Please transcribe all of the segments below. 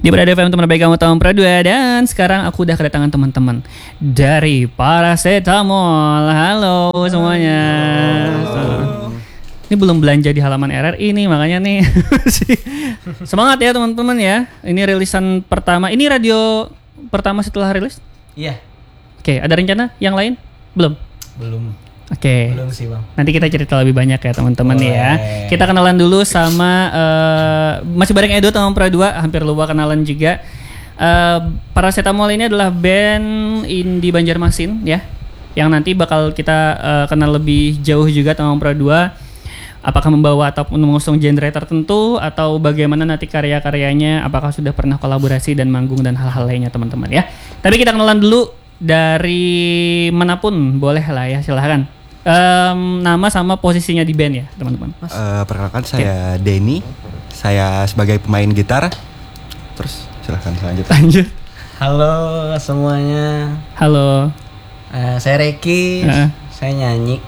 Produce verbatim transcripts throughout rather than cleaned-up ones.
Di Berada F M teman baik kamu tahun Pradua. Dan sekarang aku udah kedatangan teman-teman dari Paracetamol. Halo semuanya. Halo. Ini belum belanja di halaman R R I nih, makanya nih semangat ya teman-teman ya. Ini rilisan pertama. Ini radio pertama setelah rilis? Iya. Oke, ada rencana yang lain? Belum? Belum. Oke. Belum sih bang. Nanti kita cerita lebih banyak ya teman-teman ya. Kita kenalan dulu sama uh, masih bareng Edo teman Pradua, hampir lupa kenalan juga. Uh, Paracetamol ini adalah band indie Banjarmasin ya, yang nanti bakal kita uh, kenal lebih jauh juga teman Pradua. Apakah membawa ataupun mengusung genre tertentu atau bagaimana nanti karya-karyanya, apakah sudah pernah kolaborasi dan manggung dan hal-hal lainnya teman-teman ya. Tapi kita kenalan dulu dari manapun boleh lah ya, silahkan. Um, nama sama posisinya di band ya teman-teman. Uh, perkenalkan saya okay. Denny, saya sebagai pemain gitar. Terus silahkan selanjutnya. Lanjut. Halo semuanya. Halo. Uh, saya Reki. Uh. Saya nyanyi.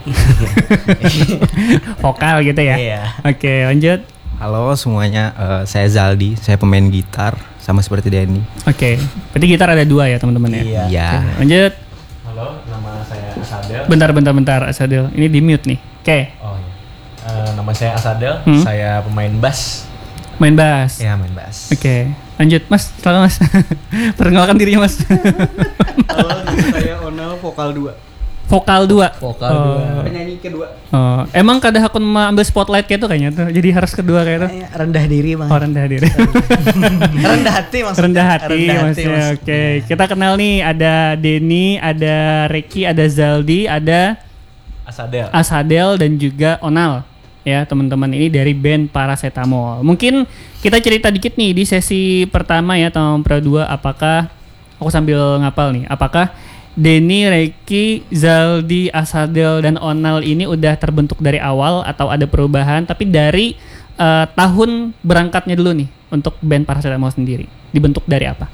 Vokal gitu ya. Iya. Oke, lanjut. Halo semuanya, uh, saya Zaldi, saya pemain gitar sama seperti Denny. Oke. Berarti gitar ada dua ya teman-teman ya. Iya. Iya. Oke, lanjut. Halo, nama saya Asadel. Bentar, bentar, bentar, Asadel. Ini di mute nih. Oke. Okay. Oh iya. Uh, nama saya Asadel. Hmm? Saya pemain bass. Main bass. Ya, main bass. Oke. Okay. Lanjut, Mas. Silakan Mas. Perkenalkan dirinya, Mas. Halo, saya Onal, vokal dua. Vokal dua. Vokal oh. dua. Penyanyi kedua. Oh, emang kada hakun ambil spotlight kayak itu kayaknya tuh. Jadi harus kedua kayak itu. Rendah diri bang. Oh, rendah diri. rendah hati maksudnya. Rendah hati, rendah hati maksudnya. Oke, okay. Kita kenal nih, ada Denny, ada Reki, ada Zaldi, ada Asadel. Asadel dan juga Onal. Ya, teman-teman ini dari band Paracetamol. Mungkin kita cerita dikit nih di sesi pertama ya tahun Pradua, apakah aku sambil ngapal nih, apakah Denny, Reki, Zaldi, Asadel, dan Onal ini udah terbentuk dari awal atau ada perubahan? Tapi dari uh, tahun berangkatnya dulu nih untuk band Paracetamol sendiri, dibentuk dari apa?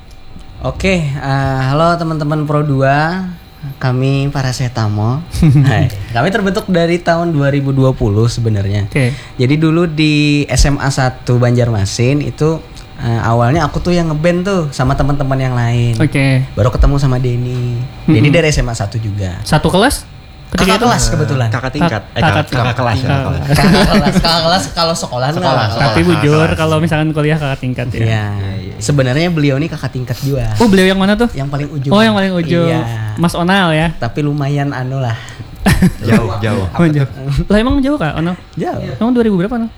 Oke, uh, halo teman-teman Pro dua, kami Paracetamol. Hai. Kami terbentuk dari tahun dua ribu dua puluh sebenarnya. Oke. Jadi dulu di S M A satu Banjarmasin itu Uh, awalnya aku tuh yang ngeband tuh sama teman-teman yang lain. Oke. Okay. Baru ketemu sama Denny. Mm-hmm. Denny dari S M A satu juga. Satu kelas? Kakak kelas kebetulan. Kakak tingkat. Eh, kakak, kakak, kakak kelas. Kakak kelas. Kakak kelas kalau sekolah enggak. Tapi bujur kalau misalkan kuliah kakak tingkat ya. Iya. Sebenarnya beliau nih kakak tingkat juga. Oh, beliau yang mana tuh? Yang paling ujung. Oh, yang paling ujung. Iya. Mas Onal ya. Tapi lumayan anu lah. jauh, jauh. Oh, jauh. Lah emang jauh Kak Onal? Jauh. Emang dua ribu berapa Onal?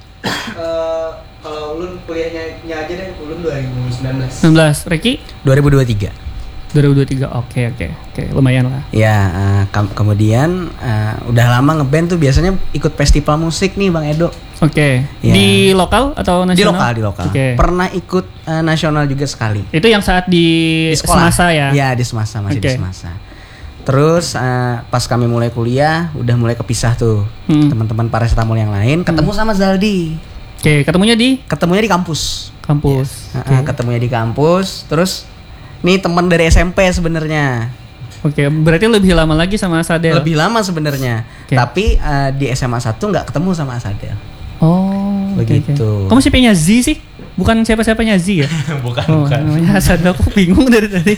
Uh, kalau ulun kuliahnya aja deh, ulun dua ribu sembilan belas. sembilan belas. Reki? dua ribu dua puluh tiga. dua ribu dua puluh tiga. Oke, oke. Oke, lumayan lah. Ya, uh, ke- kemudian uh, udah lama ngeband tuh biasanya ikut festival musik nih Bang Edo. Oke. Ya. Di lokal atau nasional? Di lokal, di lokal. Oke. Pernah ikut uh, nasional juga sekali. Itu yang saat di, Di sekolah. semasa ya? Iya, di semasa, masih Oke. di semasa. Terus uh, pas kami mulai kuliah, udah mulai kepisah tuh. Hmm. Teman-teman Paracetamol yang lain ketemu sama Zaldi. Oke, ketemunya di Ketemunya di kampus. kampus. Uh, uh, ketemunya di kampus. Terus nih teman dari S M P sebenarnya. Oke, berarti lebih lama lagi sama Asadel. Lebih lama sebenarnya. Oke. Tapi uh, di S M A satu nggak ketemu sama Asadel. Oh, oke, Begitu. oke. Kamu siapanya Z sih? Bukan siapa-siapanya Z ya? bukan, Oh, bukan. namanya Asadel. Aku bingung dari tadi.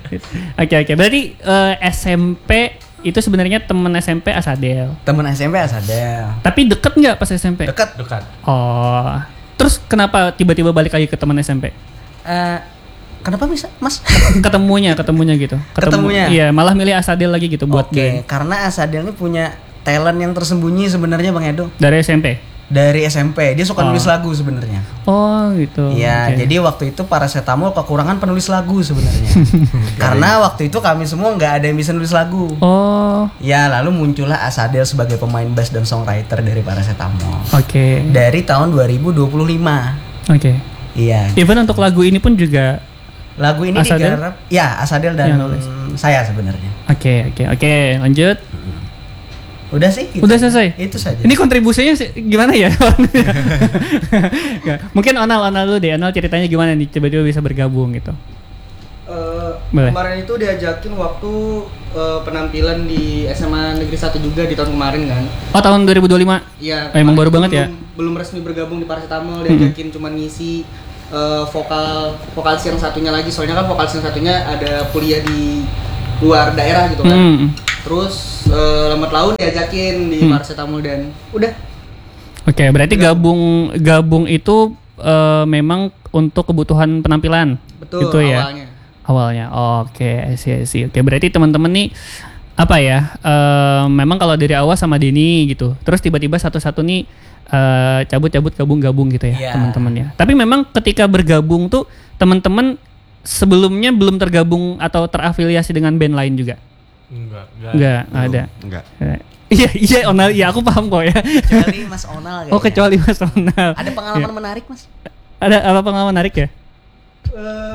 Oke, oke. Berarti uh, S M P itu sebenarnya teman S M P Asadel. Temen S M P Asadel. Tapi deket nggak pas S M P? Dekat. Dekat. Oh, terus kenapa tiba-tiba balik lagi ke teman S M P? Uh, kenapa bisa, Mas? Ketemunya, ketemunya gitu. Ketemu, Ketemunya? Iya, malah milih Asadel lagi gitu buat Oke, band. karena Asadel ini punya talent yang tersembunyi sebenarnya Bang Edo. Dari S M P. Dari S M P dia suka Oh. nulis lagu sebenarnya. Oh, gitu. Iya, Oke. jadi waktu itu Paracetamol kekurangan penulis lagu sebenarnya. Karena waktu itu kami semua nggak ada yang bisa nulis lagu. Oh, Ya, lalu muncullah Asadel sebagai pemain bass dan songwriter dari Paracetamol. oke. Dari tahun dua ribu dua puluh lima. Oke. Iya. Even untuk lagu ini pun juga. Lagu ini Asadel? digarap ya Asadel dan Yang nulis. saya sebenarnya. Oke, oke, oke. Lanjut. Udah sih? gitu. Udah selesai. Itu saja. Ini kontribusinya sih- gimana ya? Nggak. Mungkin Onal, Onal dulu deh. Onal ceritanya gimana nih tiba-tiba bisa bergabung gitu. Uh, Boleh. kemarin itu diajakin waktu uh, penampilan di S M A Negeri satu juga di tahun kemarin kan. Oh, tahun dua ribu dua puluh lima. Iya. Oh, emang kemarin baru itu banget ya? belum, belum resmi bergabung di Paracetamol, diajakin cuma ngisi uh, vokal vokalis yang satunya lagi, soalnya kan vokalis yang satunya ada kuliah di luar daerah gitu kan. Hmm. Terus uh, lambat laun diajakin di Hmm. Paracetamol dan udah. Oke, berarti gabung gabung itu uh, memang untuk kebutuhan penampilan. Betul, gitu ya. awalnya. Awalnya. Oke, I see, I see. Oke, berarti teman-teman nih apa ya? Uh, memang kalau dari awal sama Denny gitu. Terus tiba-tiba satu-satu nih uh, cabut-cabut gabung-gabung gitu ya, Iya. teman-teman ya. Tapi memang ketika bergabung tuh teman-teman sebelumnya belum tergabung atau terafiliasi dengan band lain juga. Enggak, enggak. Enggak, ada. Enggak. Eh, Iya, iya Onal, iya aku paham kok ya. Kecuali Mas Onal kayaknya. Oh, kecuali Mas Onal. Ada pengalaman Iya. menarik, Mas? Ada apa pengalaman menarik ya? Eh,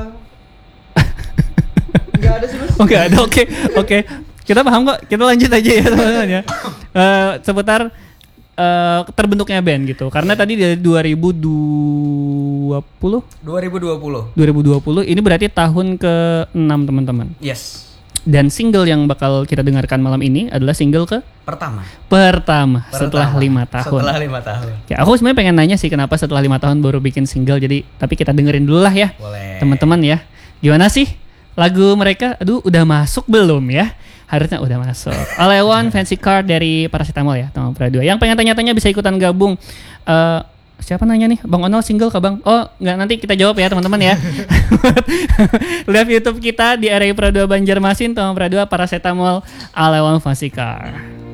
nggak ada sih mas. Oh nggak ada, oke oke kita paham kok, kita lanjut aja ya teman-teman ya. Eh, seputar eh, terbentuknya band gitu, karena tadi dari dua ribu dua puluh dua ribu dua puluh. dua ribu dua puluh ini berarti tahun ke enam teman-teman. Yes. Dan single yang bakal kita dengarkan malam ini adalah single ke Pertama. pertama, setelah Pertama. lima tahun. Setelah lima tahun. Ya, aku sebenarnya pengen nanya sih kenapa setelah lima tahun baru bikin single, jadi tapi kita dengerin dulu lah ya. Boleh. Teman-teman ya. Gimana sih lagu mereka? Aduh, udah masuk belum ya? Harusnya udah masuk. All I Want Fancy Car dari Paracetamol ya, teman Pradua. Yang pengen tanya-tanya bisa ikutan gabung. Eh, siapa nanya nih? Bang Onol single kah Bang? Oh, nggak, nanti kita jawab ya teman-teman ya. Live YouTube kita di R A I Pradua Banjarmasin, teman Pradua Paracetamol All I Want Fancy Car.